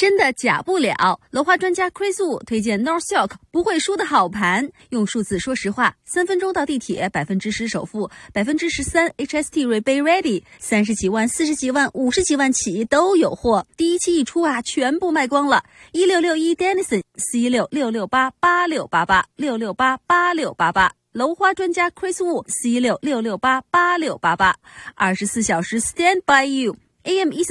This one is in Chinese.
真的假不了。楼花专家 Chris Wu 推荐 North York 不会输的好盘，用数字说实话，3分钟到地铁，10%首付，13% HST rebate ready，30几万、40几万、50几万起都有货。第一期一出啊，全部卖光了。1661 Dennison 416688688 楼花专家 Chris Wu 416688688，24小时 stand by you。AM